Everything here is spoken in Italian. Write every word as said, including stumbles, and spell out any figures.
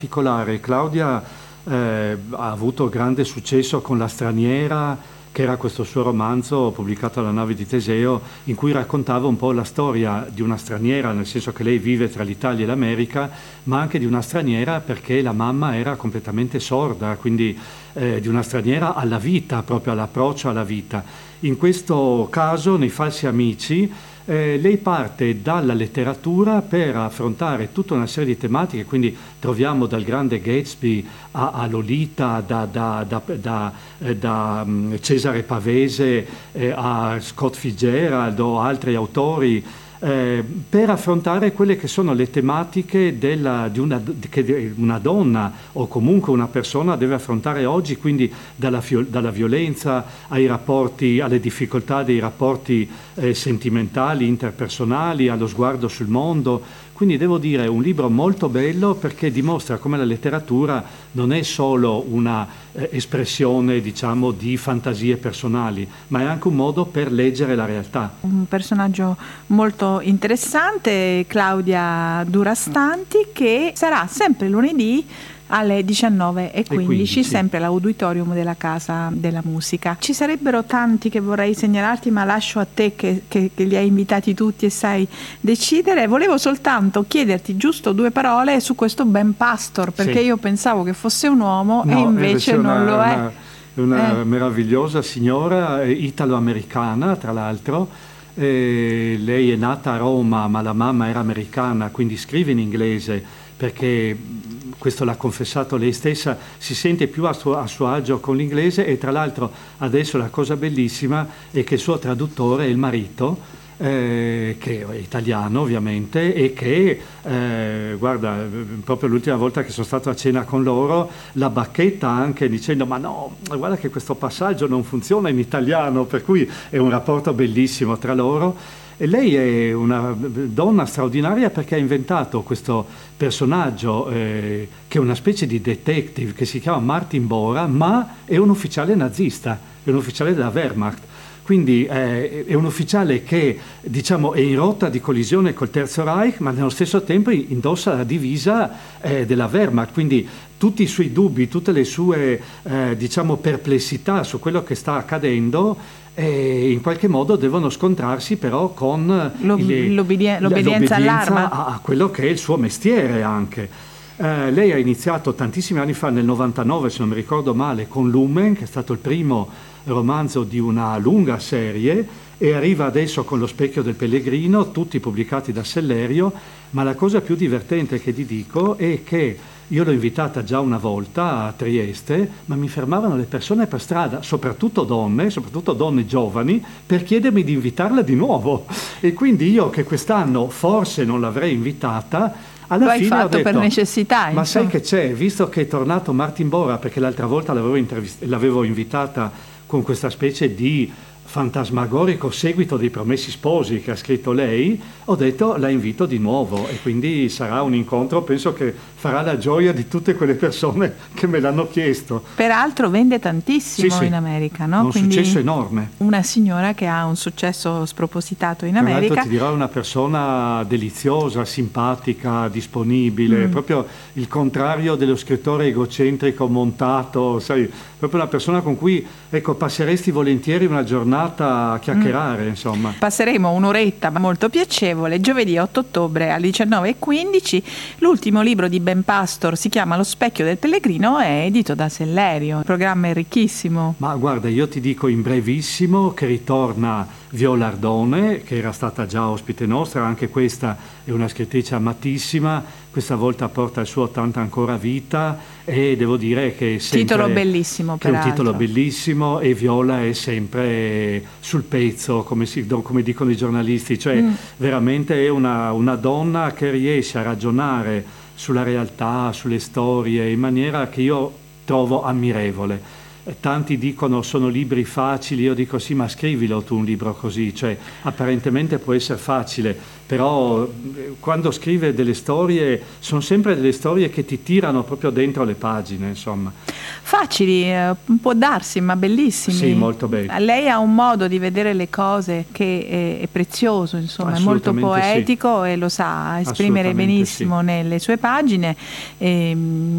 particolare. Claudia eh, ha avuto grande successo con La straniera, che era questo suo romanzo pubblicato alla Nave di Teseo, in cui raccontava un po' la storia di una straniera, nel senso che lei vive tra l'Italia e l'America, ma anche di una straniera perché la mamma era completamente sorda, quindi eh, di una straniera alla vita, proprio all'approccio alla vita. In questo caso, nei Falsi amici, Eh, lei parte dalla letteratura per affrontare tutta una serie di tematiche, quindi troviamo dal grande Gatsby a, a Lolita, da, da, da, da, eh, da um, Cesare Pavese eh, a Scott Fitzgerald o altri autori, eh, per affrontare quelle che sono le tematiche della, di una, che una donna o comunque una persona deve affrontare oggi, quindi dalla, dalla violenza ai rapporti, alle difficoltà dei rapporti eh, sentimentali, interpersonali, allo sguardo sul mondo. Quindi devo dire è un libro molto bello perché dimostra come la letteratura non è solo una eh, espressione, diciamo, di fantasie personali, ma è anche un modo per leggere la realtà. Un personaggio molto interessante, Claudia Durastanti, che sarà sempre lunedì alle diciannove e quindici, quindici, sì. Sempre all'auditorium della Casa della Musica. Ci sarebbero tanti che vorrei segnalarti, ma lascio a te che, che, che li hai invitati tutti e sai decidere. Volevo soltanto chiederti giusto due parole su questo Ben Pastor, perché sì. Io pensavo che fosse un uomo no, e invece non una, lo è. Una, una eh. meravigliosa signora italo-americana, tra l'altro. Eh, lei è nata a Roma, ma la mamma era americana, quindi scrive in inglese perché, questo l'ha confessato lei stessa, si sente più a suo, a suo agio con l'inglese, e tra l'altro adesso la cosa bellissima è che il suo traduttore è il marito, eh, che è italiano ovviamente, e che, eh, guarda, proprio l'ultima volta che sono stato a cena con loro, la bacchetta anche dicendo ma no, guarda che questo passaggio non funziona in italiano, per cui è un rapporto bellissimo tra loro. E lei è una donna straordinaria perché ha inventato questo personaggio eh, che è una specie di detective che si chiama Martin Bora, ma è un ufficiale nazista, è un ufficiale della Wehrmacht. Quindi eh, è un ufficiale che, diciamo, è in rotta di collisione col Terzo Reich, ma nello stesso tempo indossa la divisa eh, della Wehrmacht. Quindi tutti i suoi dubbi, tutte le sue eh, diciamo, perplessità su quello che sta accadendo, e in qualche modo devono scontrarsi però con L'ob- il, l'obbedien- l'obbedienza, l'obbedienza all'arma a, a quello che è il suo mestiere anche. Eh, lei ha iniziato tantissimi anni fa, nel novantanove se non mi ricordo male, con Lumen, che è stato il primo romanzo di una lunga serie, e arriva adesso con Lo specchio del pellegrino, tutti pubblicati da Sellerio. Ma la cosa più divertente che ti dico è che io l'ho invitata già una volta a Trieste, ma mi fermavano le persone per strada, soprattutto donne, soprattutto donne giovani, per chiedermi di invitarla di nuovo. E quindi io, che quest'anno forse non l'avrei invitata, alla lo fine hai fatto ho detto, per necessità. Ma insomma. sai che c'è? Visto che è tornato Martin Bora, perché l'altra volta l'avevo, intervist- l'avevo invitata con questa specie di fantasmagorico seguito dei Promessi Sposi che ha scritto lei, ho detto la invito di nuovo, e quindi sarà un incontro, penso che farà la gioia di tutte quelle persone che me l'hanno chiesto. Peraltro vende tantissimo sì, sì. in America, no? Un Quindi successo enorme. Una signora che ha un successo spropositato in Tra America. l'altro ti dirò, è una persona deliziosa, simpatica, disponibile, Mm. proprio il contrario dello scrittore egocentrico, montato, sai, proprio una persona con cui, ecco, passeresti volentieri una giornata a chiacchierare, mm. insomma. Passeremo un'oretta molto piacevole. Giovedì otto ottobre alle diciannove e quindici. L'ultimo libro di Ben Pastor si chiama Lo specchio del pellegrino, è edito da Sellerio. Il programma è ricchissimo. Ma guarda, io ti dico in brevissimo che ritorna Viola Ardone, che era stata già ospite nostra, anche questa è una scrittrice amatissima, questa volta porta il suo Tanta ancora vita, e devo dire che è sempre, titolo bellissimo, che è un peraltro. titolo bellissimo, e Viola è sempre sul pezzo, come, si, come dicono i giornalisti, cioè mm. veramente è una, una donna che riesce a ragionare sulla realtà, sulle storie, in maniera che io trovo ammirevole. Tanti dicono sono libri facili, io dico sì, ma scrivilo tu un libro così, cioè apparentemente può essere facile, però quando scrive delle storie sono sempre delle storie che ti tirano proprio dentro le pagine, insomma. Facili, eh, può darsi, ma bellissimi. Sì, molto belli. Lei ha un modo di vedere le cose che è, è prezioso, insomma, è molto poetico, sì. E lo sa esprimere benissimo sì. nelle sue pagine. E,